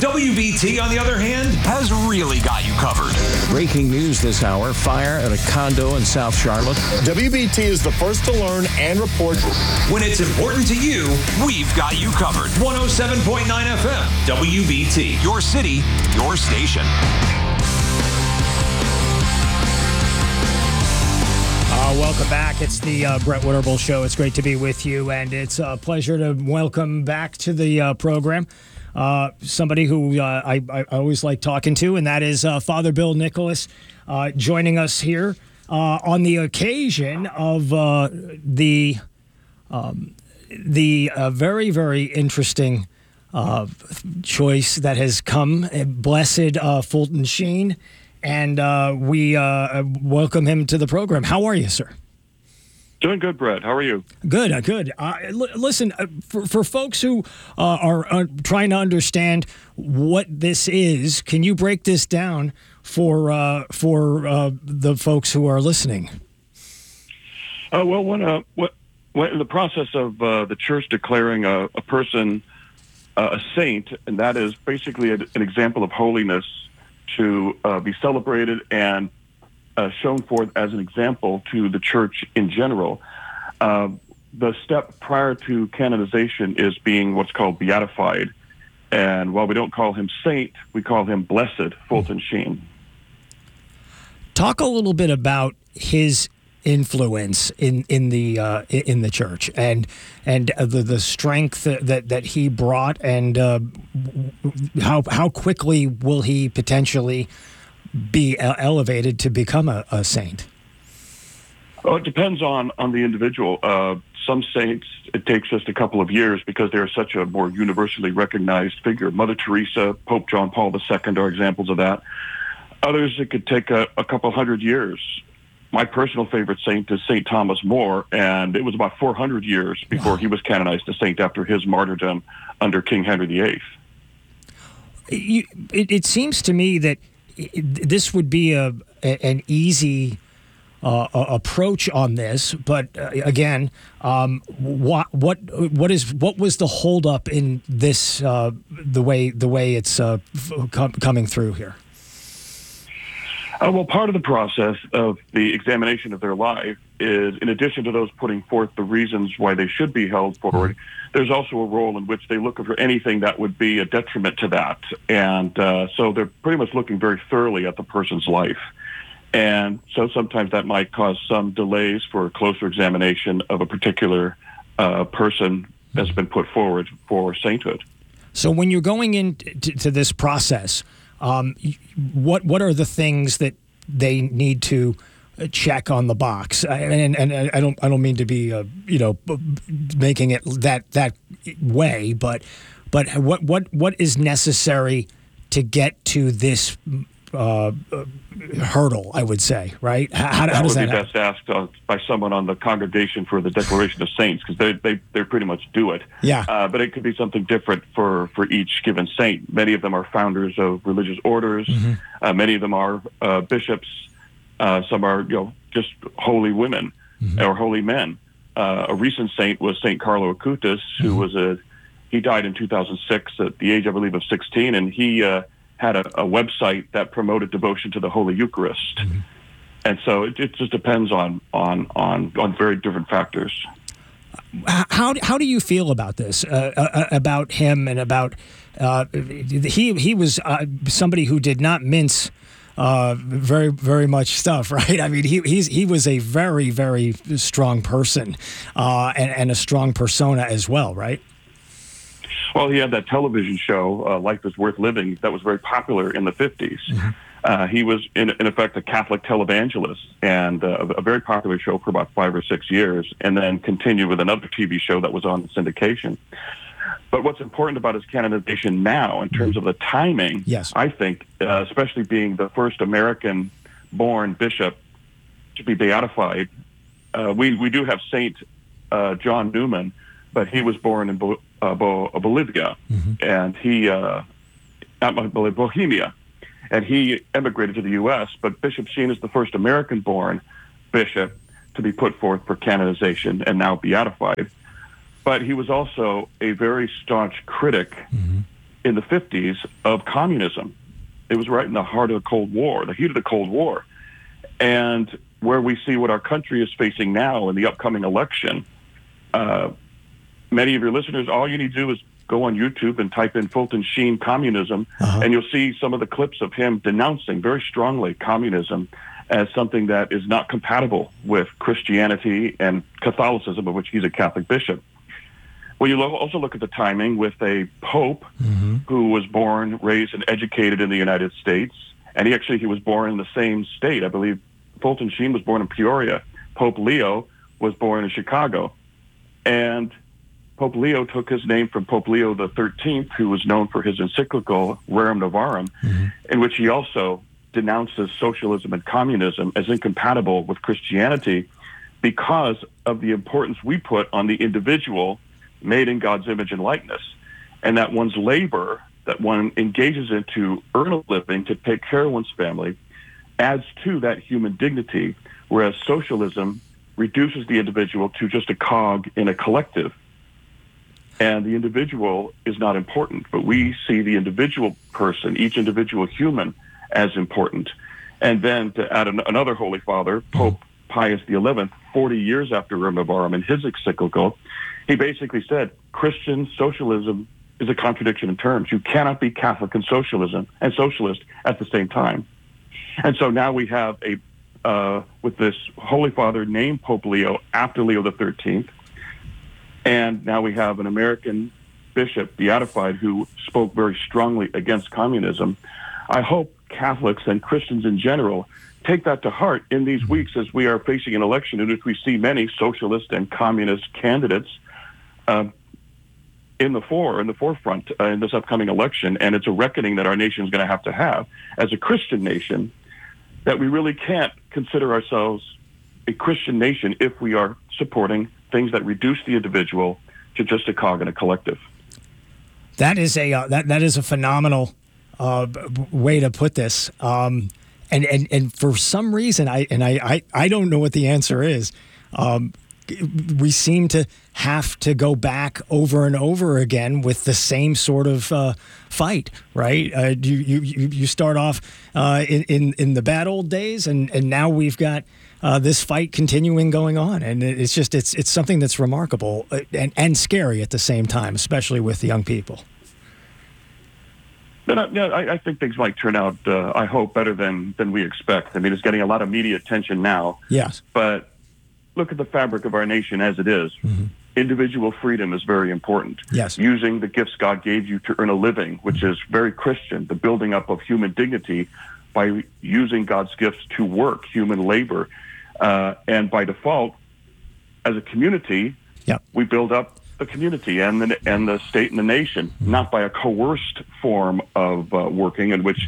WBT, on the other hand, has really got you covered. Breaking news this hour, fire at a condo in South Charlotte. WBT is the first to learn and report. When it's important to you, we've got you covered. 107.9 FM, WBT, your city, your station. Welcome back. It's the Brett Winterble Show. It's great to be with you, and it's a pleasure to welcome back to the program somebody who I always like talking to, and that is Father Bill Nicholas joining us here on the occasion of the very, very interesting choice that has come, Blessed Fulton Sheen. And we welcome him to the program. How are you, sir? Doing good, Brett. How are you? Good, good. Listen, for folks who are trying to understand what this is, can you break this down for the folks who are listening? Well, when in the process of the church declaring a person a saint, and that is basically an example of holiness, to be celebrated and shown forth as an example to the church in general. The step prior to canonization is being what's called beatified. And while we don't call him saint, we call him Blessed Fulton Sheen. Talk a little bit about his influence in the church and the strength that he brought, and how quickly will he potentially be elevated to become a saint? Well, it depends on the individual. Some saints, it takes just a couple of years because they're such a more universally recognized figure. Mother Teresa, Pope John Paul II are examples of that. Others, it could take a couple hundred years. My personal favorite saint is St. Thomas More, and it was about 400 years before he was canonized a saint after his martyrdom under King Henry VIII. It seems to me that this would be an easy approach on this, but again, what was the holdup in this the way it's coming through here? Well, part of the process of the examination of their life is, in addition to those putting forth the reasons why they should be held forward, there's also a role in which they look for anything that would be a detriment to that. And so they're pretty much looking very thoroughly at the person's life. And so sometimes that might cause some delays for a closer examination of a particular person that's been put forward for sainthood. So when you're going into this process, what are the things that they need to check on the box? And I don't mean to be making it that way, but what is necessary to get to this hurdle, I would say, right? How does that would be best asked by someone on the Congregation for the Declaration of Saints, because they pretty much do it. Yeah. But it could be something different for each given saint. Many of them are founders of religious orders. Mm-hmm. Many of them are bishops. Some are just holy women or holy men. A recent saint was Saint Carlo Acutis, who was he died in 2006 at the age, I believe, of 16, and he had a website that promoted devotion to the Holy Eucharist. Mm-hmm. And so it just depends on very different factors. How do you feel about this, about him, and about he was somebody who did not mince very, very much stuff, right? I mean, he was a very, very strong person and a strong persona as well, right? Well, he had that television show, Life is Worth Living, that was very popular in the 50s. Mm-hmm. He was, in effect, a Catholic televangelist, and a very popular show for about 5 or 6 years, and then continued with another TV show that was on syndication. But what's important about his canonization now, in terms of the timing, yes, I think, especially being the first American-born bishop to be beatified, we do have Saint John Newman, but he was born in Bolivia, mm-hmm. and he, Bohemia, and he emigrated to the U.S., but Bishop Sheen is the first American-born bishop to be put forth for canonization and now beatified. But he was also a very staunch critic mm-hmm. in the 50s of communism. It was right in the heart of the Cold War, the heat of the Cold War. And where we see what our country is facing now in the upcoming election, many of your listeners, all you need to do is go on YouTube and type in Fulton Sheen communism, and you'll see some of the clips of him denouncing very strongly communism as something that is not compatible with Christianity and Catholicism, of which he's a Catholic bishop. Well, you also look at the timing with a pope who was born, raised, and educated in the United States, and he was born in the same state. I believe Fulton Sheen was born in Peoria. Pope Leo was born in Chicago. And Pope Leo took his name from Pope Leo XIII, who was known for his encyclical Rerum Novarum, in which he also denounces socialism and communism as incompatible with Christianity because of the importance we put on the individual made in God's image and likeness, and that one's labor that one engages in to earn a living, to take care of one's family, adds to that human dignity, whereas socialism reduces the individual to just a cog in a collective. And the individual is not important, but we see the individual person, each individual human, as important. And then to add another Holy Father, Pope Pius XI, 40 years after Rerum Novarum, in his encyclical, he basically said Christian socialism is a contradiction in terms. You cannot be Catholic and socialist at the same time. And so now we have with this Holy Father named Pope Leo after Leo XIII, and now we have an American bishop, beatified, who spoke very strongly against communism. I hope Catholics and Christians in general take that to heart in these weeks as we are facing an election in which we see many socialist and communist candidates in the forefront in this upcoming election. And it's a reckoning that our nation is going to have as a Christian nation, that we really can't consider ourselves a Christian nation if we are supporting things that reduce the individual to just a cog in a collective. That is a phenomenal way to put this. And for some reason, I don't know what the answer is. We seem to have to go back over and over again with the same sort of fight, right? You start off in the bad old days, and now we've got this fight continuing going on, and it's something that's remarkable and scary at the same time, especially with the young people. But I think things might turn out, I hope, better than we expect. I mean, it's getting a lot of media attention now. Yes. But look at the fabric of our nation as it is. Individual freedom is very important. Yes. Using the gifts God gave you to earn a living, which is very Christian, the building up of human dignity by using God's gifts to work, human labor. And by default, as a community, we build up the community and the state and the nation, not by a coerced form of working in which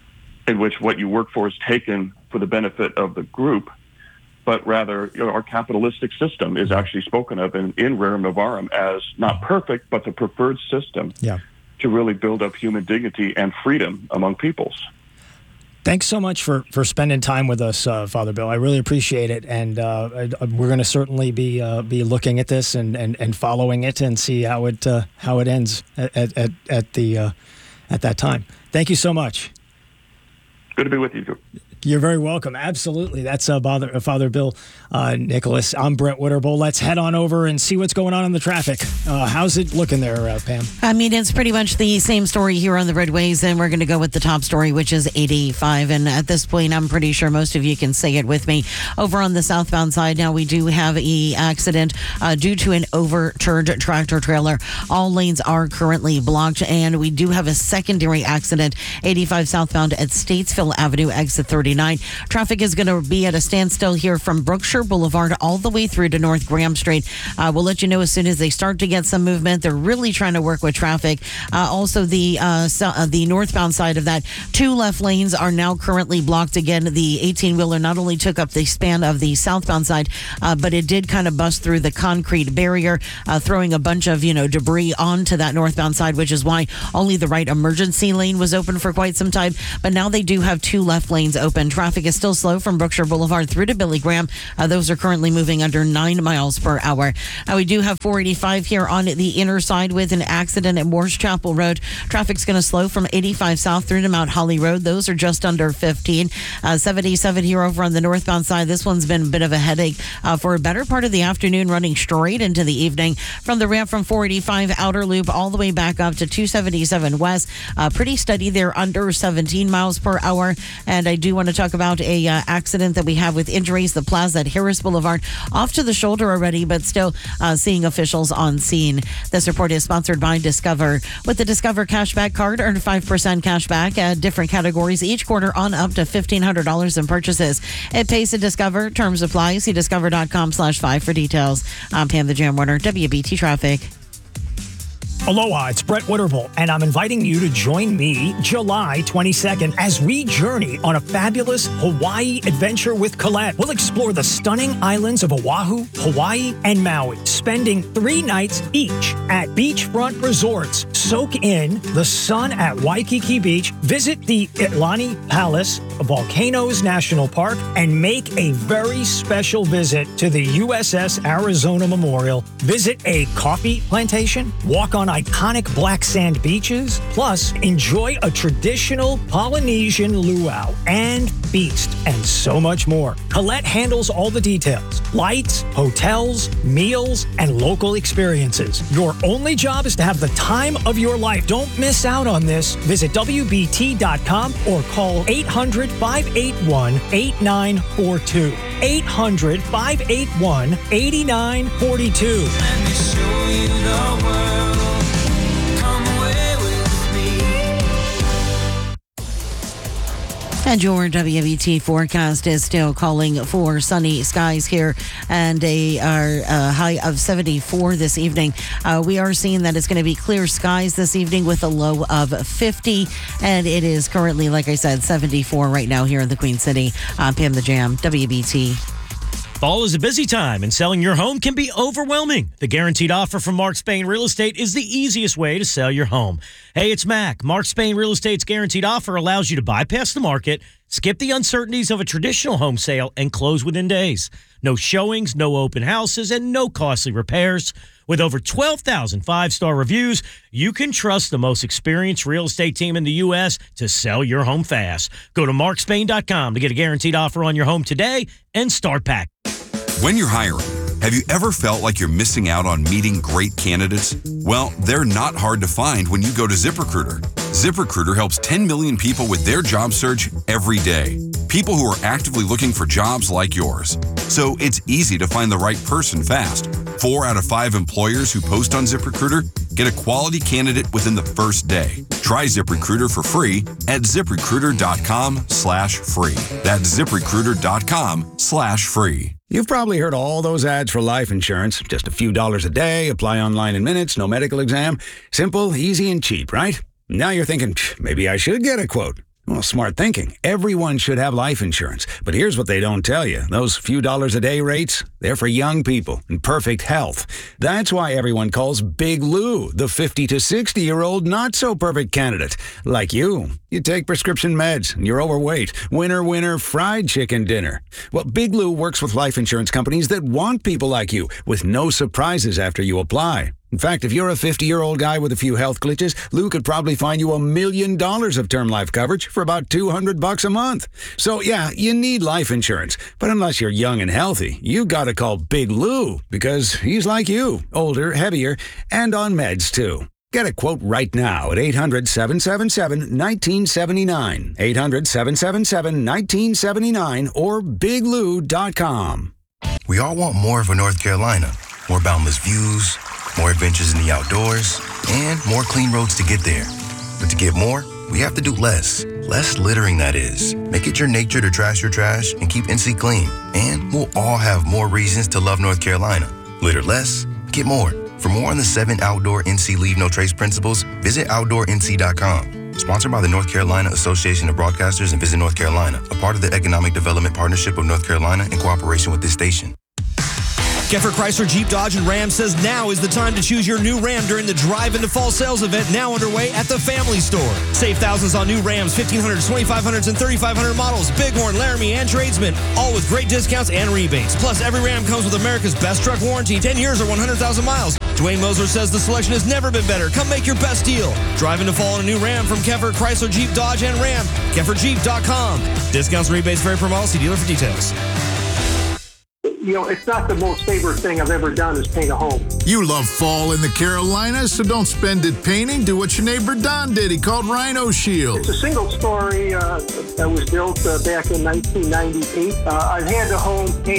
what you work for is taken for the benefit of the group, but rather our capitalistic system is actually spoken of in Rerum Novarum as not perfect, but the preferred system to really build up human dignity and freedom among peoples. Thanks so much for spending time with us, Father Bill. I really appreciate it, and we're going to certainly be looking at this and following it and see how it ends at that time. Thank you so much. Good to be with you. You're very welcome. Absolutely. That's Father Bill Nicholas. I'm Brent Witterbull. Let's head on over and see what's going on in the traffic. How's it looking there, Pam? I mean, it's pretty much the same story here on the redways, and we're going to go with the top story, which is 85. And at this point, I'm pretty sure most of you can say it with me. Over on the southbound side, now we do have an accident due to an overturned tractor trailer. All lanes are currently blocked, and we do have a secondary accident, 85 southbound at Statesville Avenue, exit 39. Traffic is going to be at a standstill here from Brookshire Boulevard all the way through to North Graham Street. We'll let you know as soon as they start to get some movement. They're really trying to work with traffic. Also, the northbound side of that, 2 left lanes are now currently blocked again. The 18-wheeler not only took up the span of the southbound side, but it did kind of bust through the concrete barrier, throwing a bunch of debris onto that northbound side, which is why only the right emergency lane was open for quite some time. But now they do have 2 left lanes open. open. Traffic is still slow from Brookshire Boulevard through to Billy Graham. Those are currently moving under 9 miles per hour. We do have 485 here on the inner side with an accident at Morse Chapel Road. Traffic's going to slow from 85 south through to Mount Holly Road. Those are just under 15. 77 here over on the northbound side. This one's been a bit of a headache for a better part of the afternoon, running straight into the evening from the ramp from 485 outer loop all the way back up to 277 west. Pretty steady there, under 17 miles per hour. And I do want to talk about a accident that we have with injuries. The plaza at Harris Boulevard off to the shoulder already, but still seeing officials on scene. This report is sponsored by Discover. With the Discover cashback card, earn 5% cash back at different categories each quarter on up to $1,500 in purchases. It pays to Discover. Terms apply. See discover.com/5 for details. I'm Pam the Jam Warner, WBT Traffic. Aloha, it's Brett Witterbull, and I'm inviting you to join me July 22nd as we journey on a fabulous Hawaii adventure with Colette. We'll explore the stunning islands of Oahu, Hawaii, and Maui, spending 3 nights each at beachfront resorts. Soak in the sun at Waikiki Beach, visit the Iolani Palace, Volcanoes National Park, and make a very special visit to the USS Arizona Memorial. Visit a coffee plantation, walk on iconic black sand beaches, plus enjoy a traditional Polynesian luau and feast, and so much more. Colette handles all the details: flights, hotels, meals, and local experiences. Your only job is to have the time of your life. Don't miss out on this. Visit WBT.com or call 800-581-8942. 800-581-8942. Let me show you the world. And your WBT forecast is still calling for sunny skies here and a high of 74 this evening. We are seeing that it's going to be clear skies this evening with a low of 50. And it is currently, like I said, 74 right now here in the Queen City. I'm Pam the Jam, WBT. Fall is a busy time, and selling your home can be overwhelming. The Guaranteed Offer from Mark Spain Real Estate is the easiest way to sell your home. Hey, it's Mac. Mark Spain Real Estate's Guaranteed Offer allows you to bypass the market, skip the uncertainties of a traditional home sale, and close within days. No showings, no open houses, and no costly repairs. With over 12,000 five-star reviews, you can trust the most experienced real estate team in the U.S. to sell your home fast. Go to markspain.com to get a guaranteed offer on your home today and start pack. When you're hiring, have you ever felt like you're missing out on meeting great candidates? Well, they're not hard to find when you go to ZipRecruiter. ZipRecruiter helps 10 million people with their job search every day. People who are actively looking for jobs like yours. So it's easy to find the right person fast. 4 out of 5 employers who post on ZipRecruiter get a quality candidate within the first day. Try ZipRecruiter for free at ZipRecruiter.com/free. That's ZipRecruiter.com/free. You've probably heard all those ads for life insurance. Just a few dollars a day, apply online in minutes, no medical exam. Simple, easy, and cheap, right? Now you're thinking, maybe I should get a quote. Well, smart thinking. Everyone should have life insurance. But here's what they don't tell you. Those few dollars a day rates, they're for young people in perfect health. That's why everyone calls Big Lou the 50 to 60-year-old not-so-perfect candidate. Like you. You take prescription meds, and you're overweight. Winner, winner, fried chicken dinner. Well, Big Lou works with life insurance companies that want people like you, with no surprises after you apply. In fact, if you're a 50-year-old guy with a few health glitches, Lou could probably find you $1 million of term life coverage for about $200 a month. So yeah, you need life insurance. But unless you're young and healthy, you gotta call Big Lou, because he's like you, older, heavier, and on meds too. Get a quote right now at 800-777-1979. 800-777-1979 or biglou.com. We all want more of a North Carolina. More boundless views, more adventures in the outdoors, and more clean roads to get there. But to get more, we have to do less. Less littering, that is. Make it your nature to trash your trash and keep NC clean. And we'll all have more reasons to love North Carolina. Litter less, get more. For more on the 7 outdoor NC Leave No Trace principles, visit OutdoorNC.com. Sponsored by the North Carolina Association of Broadcasters and Visit North Carolina, a part of the Economic Development Partnership of North Carolina in cooperation with this station. Keffer Chrysler Jeep Dodge and Ram says now is the time to choose your new Ram during the Drive into Fall sales event now underway at the Family Store. Save thousands on new Rams, 1500s, 2500s, and 3500 models, Bighorn, Laramie, and Tradesman, all with great discounts and rebates. Plus, every Ram comes with America's best truck warranty, 10 years or 100,000 miles. Dwayne Moser says the selection has never been better. Come make your best deal. Drive into fall in a new Ram from Keffer Chrysler Jeep Dodge and Ram. KefferJeep.com. Discounts and rebates vary per model. See dealer for details. You know, it's not the most favorite thing I've ever done is paint a home. You love fall in the Carolinas, so don't spend it painting. Do what your neighbor Don did. He called Rhino Shield. It's a single story that was built back in 1998. I've had the home painted